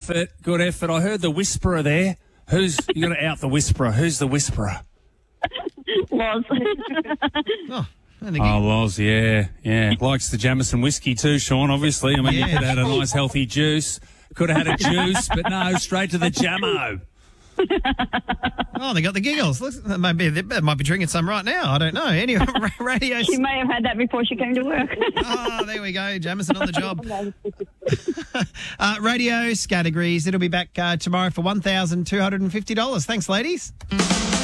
Good effort. I heard the whisperer there. You got to out the whisperer. Who's the whisperer? Loz. Loz, yeah. Likes the Jameson whiskey too, Sean, obviously. I mean, you could have had a nice healthy juice. Could have had a juice, but no, straight to the Jamo. Oh, they got the giggles. Looks, they might be drinking some right now. I don't know. Anyway, radio. She may have had that before she came to work. Oh, there we go. Jameson on the job. Radio categories. It'll be back tomorrow for $1,250. Thanks, ladies.